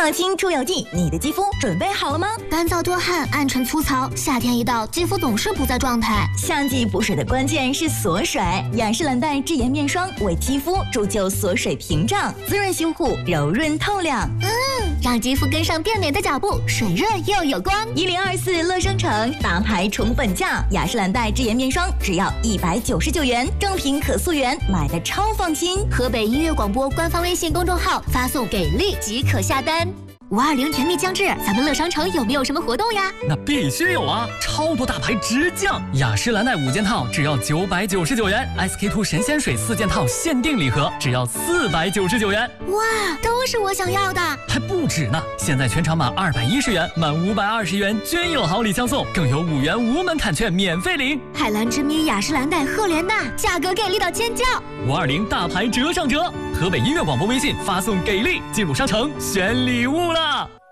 创新出游记，你的肌肤准备好了吗？ 干燥多汗、暗沉粗糙，夏天一到，肌肤总是不在状态。 夏季补水的关键是锁水，雅诗兰黛智妍面霜为肌肤铸就锁水屏障，滋润修护，柔润透亮。 让肌肤跟上变美的脚步，水润又有光。 1024乐商城大牌宠粉价，雅诗兰黛智妍面霜只要199元，正品可溯源，买的超放心。 河北音乐广播官方微信公众号发送“给力”即可下单。520甜蜜将至，咱们乐商城有没有什么活动呀？ 那必须有啊！超多大牌直降，雅诗兰黛5件套只要999元 ，SK2 神仙水4件套限定礼盒只要499元。 哇，都是我想要的！ 还不止呢！现在全场满210元，满520元均有好礼相送，更有5元无门槛券免费领。 海蓝之谜、雅诗兰黛、赫莲娜，价格给力到尖叫 ！520大牌折上折！河北音乐广播微信发送“给力”，进入商城选礼物了。